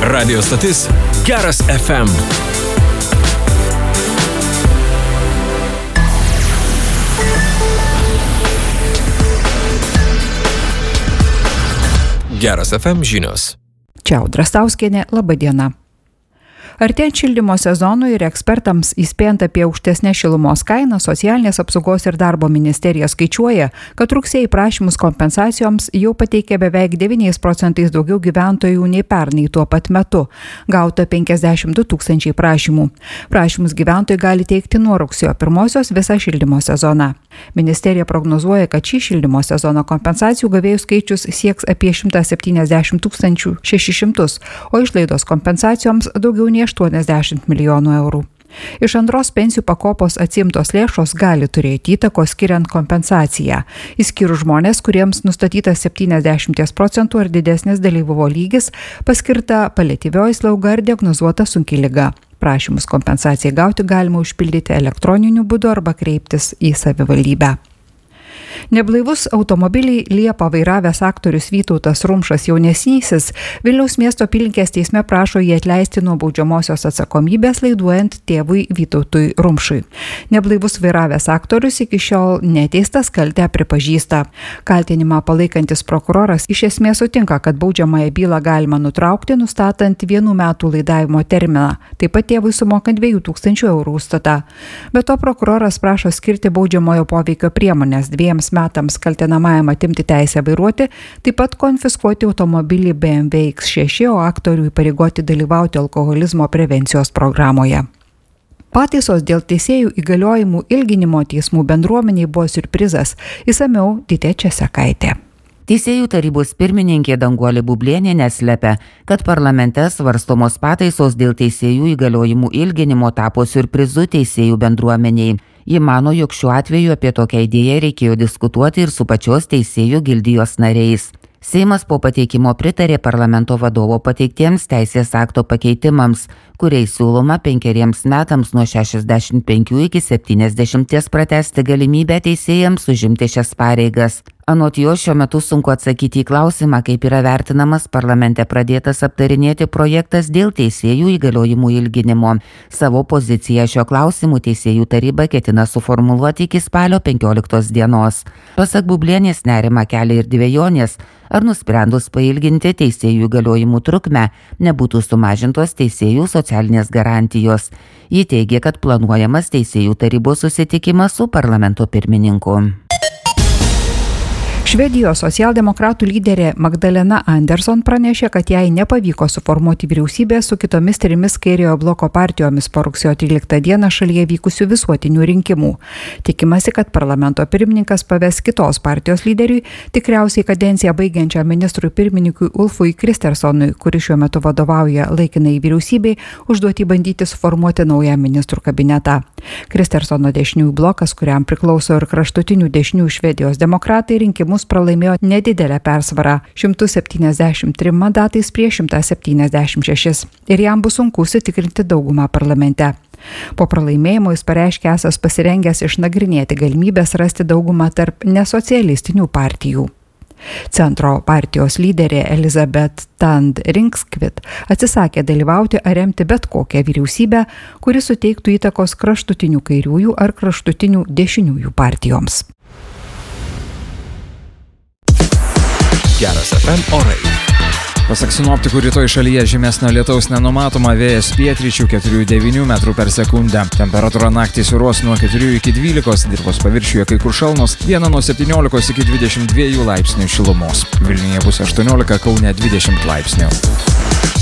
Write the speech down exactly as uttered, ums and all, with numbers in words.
Radio stotis Geras F M. Geras F M žinios. Čia Audra Stauskienė, laba diena. Artėjant šildymo sezonui ir ekspertams įspėjant apie aukštesnę šilumos kainą, Socialinės apsaugos ir darbo ministerija skaičiuoja, kad rugsėjį prašymus kompensacijoms jau pateikė beveik devyniais procentais daugiau gyventojų nei pernai tuo pat metu. Gauta penkiasdešimt du tūkstančiai prašymų. Prašymus gyventojai gali teikti nuo rugsėjo pirmosios visą šildymo sezoną. Ministerija prognozuoja, kad šį šildymo sezono kompensacijų gavėjų skaičius sieks apie šimtą septyniasdešimt tūkstančių šešis šimtus, o išlaidos kompensacijoms daugiau nei aštuoniasdešimt milijonų eurų. Iš antros pensijų pakopos atsiimtos lėšos gali turėti įtakos skiriant kompensaciją, išskyrus žmonės, kuriems nustatytas septyniasdešimt procentų ar didesnis dalyvumo lygis, paskirta paliatyvioji slauga ar diagnozuota sunki liga. Prašymus kompensacijai gauti galima užpildyti elektroniniu būdu arba kreiptis į savivaldybę. Neblaivus automobilį Liepą vairavęs aktorius Vytautas Rumšas jaunesnysis Vilniaus miesto apylinkės teisme prašo jį atleisti nuo baudžiamosios atsakomybės laiduojant tėvui Vytautui Rumšui. Neblaivus vairavęs aktorius iki šiol neteistas, kaltę pripažįsta. Kaltinimą palaikantis prokuroras iš esmės sutinka, kad baudžiamąją bylą galima nutraukti, nustatant vienų metų laidavimo terminą, taip pat tėvui sumokant dviejų tūkstančių eurų užstatą. Be to prokuroras prašo skirti baudžiamojo poveikio priemonės dviems metams kaltinamajam atimti teisę vairuoti, taip pat konfiskuoti automobilį B M W X šeši, o aktorių įpareigoti dalyvauti alkoholizmo prevencijos programoje. Pataisos dėl teisėjų įgaliojimų ilginimo teismų bendruomeniai buvo siurprizas. Išsamiau Titė Česekaitė. Teisėjų tarybos pirmininkė Danguolė Bublienė neslepia, kad parlamente svarstomos pataisos dėl teisėjų įgaliojimų ilginimo tapo siurprizu teisėjų bendruomeniai. Ji mano, jog šiuo atveju apie tokią idėją reikėjo diskutuoti ir su pačios teisėjų gildijos nariais. Seimas po pateikimo pritarė parlamento vadovo pateiktiems teisės akto pakeitimams, kuriais siūloma penkeriems metams nuo šešiasdešimt penkių iki septyniasdešimties pratęsti galimybę teisėjams užimti šias pareigas. Anot jo, šiuo metu sunku atsakyti į klausimą, kaip yra vertinamas parlamente pradėtas aptarinėti projektas dėl teisėjų įgaliojimų ilginimo. Savo poziciją šio klausimu teisėjų taryba ketina suformuluoti iki spalio penkioliktos dienos. Pasak Bublienės nerimą kelia ir dvejonės, ar nusprendus pailginti teisėjų įgaliojimų trukmę nebūtų sumažintos teisėjų socialinės garantijos. Ji teigia, kad planuojamas teisėjų tarybos susitikimas su parlamento pirmininku. Švedijos socialdemokratų lyderė Magdalena Andersson pranešė, kad jai nepavyko suformuoti vyriausybę su kitomis trimis kairiojo bloko partijomis po rugsėjo tryliktą dieną šalyje vykusių visuotinių rinkimų. Tikimasi, kad parlamento pirmininkas paves kitos partijos lyderiui, tikriausiai kadenciją baigiančiam ministrui pirmininkui Ulfui Kristersonui, kuris šiuo metu vadovauja laikinai vyriausybei, užduoti bandyti suformuoti naują ministrų kabinetą. Kristersono dešiniųjų blokas, kuriam priklauso ir kraštutinių dešiniųjų Švedijos demokratai, rinkimus pralaimėjo nedidelę persvarą šimtu septyniasdešimt trim mandatais prieš šimtą septyniasdešimt šešis ir jam bus sunku užsitikrinti daugumą parlamente. Po pralaimėjimo jis pareiškė esąs pasirengęs išnagrinėti galimybės rasti daugumą tarp nesocialistinių partijų. Centro partijos lyderė Elizabeth Tand Ringskvit atsisakė dalyvauti ar remti bet kokią vyriausybę, kuri suteiktų įtakos kraštutinių kairiųjų ar kraštutinių dešiniųjų partijoms. Geras F M orai. Pasak sinoptikų, rytoj šalyje žymesnio lietaus nenumatoma, vėjas pietryčių keturių devynių metrų per sekundę. Temperatūra naktį svyruos nuo keturių iki dvylikos, dirvos paviršiuje kai kur šalnos, dieną nuo septyniolikos iki dvidešimt dviejų laipsnių šilumos. Vilniuje bus aštuoniolika, Kaune dvidešimt laipsnių.